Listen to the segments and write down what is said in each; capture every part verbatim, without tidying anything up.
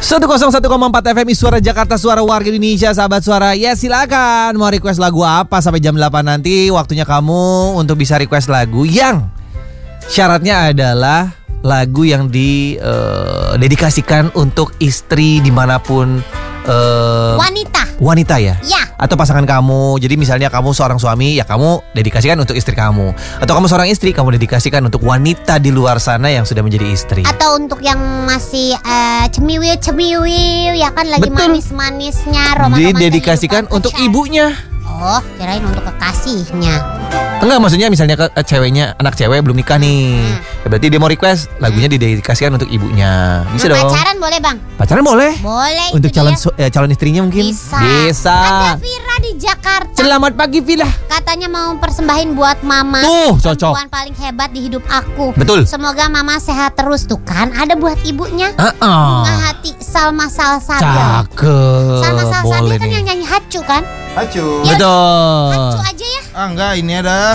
seratus satu koma empat F M I Suara Jakarta, suara warga Indonesia, sahabat suara. Ya silakan mau request lagu apa sampai jam delapan nanti. Waktunya kamu untuk bisa request lagu yang syaratnya adalah lagu yang didedikasikan uh, untuk istri dimanapun uh, wanita. Wanita ya? Ya. Atau pasangan kamu. Jadi misalnya kamu seorang suami, ya kamu dedikasikan untuk istri kamu. Atau kamu seorang istri, kamu dedikasikan untuk wanita di luar sana yang sudah menjadi istri. Atau untuk yang masih uh, cemiwil-cemiwil, ya kan lagi Betul. manis-manisnya, roman-romannya. Didedikasikan untuk ibunya. Oh, kirain untuk kekasihnya. Enggak, maksudnya misalnya ke eh, ceweknya, anak cewek belum nikah nih. Hmm. Ya berarti dia mau request lagunya didedikasikan untuk ibunya. Bisa Nah, dong. pacaran boleh, Bang? Pacaran boleh. Boleh. Untuk itu calon dia. su- eh, calon istrinya mungkin. Bisa. Bisa. Ada Vira di Jakarta. Selamat pagi Vila. Katanya mau persembahin buat mama. Tuh, cocok. Perempuan paling hebat di hidup aku. Betul. Semoga mama sehat terus tuh kan. Ada buat ibunya. Uh-uh. Bunga hati Salma Salsabila. Cakep. Salma Salsabila Boleh kan nih. yang nyanyi Hacu kan? Hacu. Ya, Betul. Hacu aja ya. Ah enggak, ini ada.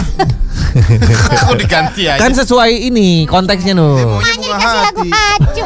Kok diganti aja? Kan sesuai ini konteksnya nuh. Maunya Makanya bunga dikasih lagu hati. Hacu.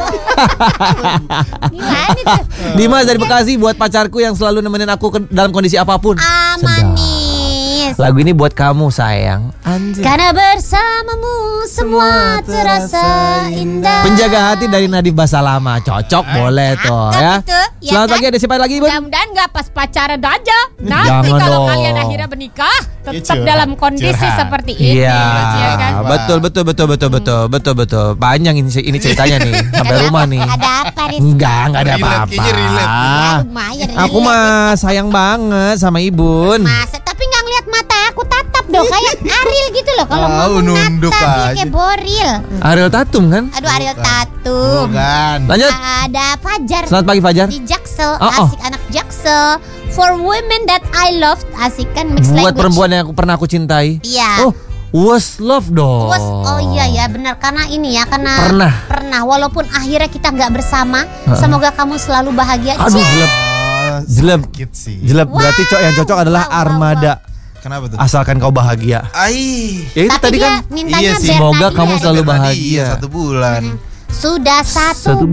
Gimana tuh? Dimas dari Bekasi, buat pacarku yang selalu nemenin aku ke- dalam kondisi apapun. Ah, Sedap. manis. Lagu ini buat kamu sayang. Anjay. Karena bersamamu semua terasa indah. Penjaga hati dari Nadif Basalama. Cocok boleh tuh ya. itu, ya Selamat kan? pagi, ada siapa lagi Bun? Mudah-mudahan gak pas pacaran aja. Nanti Jangan kalau dong. kalian akhirnya menikah, tetap Curhat, dalam kondisi curhat. seperti ini. Iya, ya kan? betul betul betul betul betul betul betul. Panjang ini ini ceritanya nih sampai Ada rumah apa? nih. Ada apa, Riz? Enggak, enggak ada Relate, apa-apa. kayaknya relate. Ya, lumayan. Aku mah sayang banget sama Ibun. Masa tapi nggak ngeliat mata aku tatap dong kayak Ariel gitu loh kalau Tahu, mau nunduk natap dia aja. kayak Boril. Ariel Tatum kan? Aduh Ariel Tatum. Bukan. Lanjut. Ada Fajar Selamat pagi Fajar. di Jaksel, Oh, oh. asik anak Jaksel. For women that I love, asik kan mixed Buat language. perempuan yang aku pernah aku cintai. Iya. Oh, was love dong. Was, oh iya ya benar karena ini ya karena Pernah. pernah walaupun akhirnya kita nggak bersama, semoga kamu selalu bahagia. Aduh, Cek. jelek. Oh, Jelek. sakit sih. Jelek, berarti cowok yang cocok adalah wow, wow, Armada. Kenapa tuh? Asalkan kau bahagia. Ai. Ya itu Tapi tadi dia kan. mintanya Iya sih. Semoga Bernadine. kamu selalu bahagia. Iya, satu bulan. Sudah satu, Satu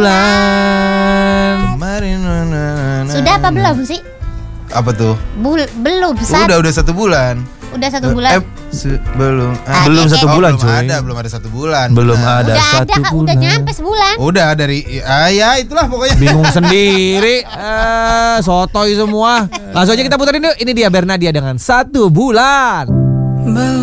bulan. Kemarin na, na, na, Sudah apa belum sih? Apa tuh? Bul- belum satu. Udah udah satu bulan. Udah satu bulan. Eh, se- belum. Ah, Belum eh, satu eh, Oh, bulan belum cuy. ada, belum ada satu bulan. Belum Nah, ada udah satu ada, Kak, bulan. udah nyampe sebulan. Udah dari ah ya itulah pokoknya. Bingung sendiri. Eh, sotoy semua. Langsung aja kita puterin yuk. Ini dia Bernadia dengan satu bulan.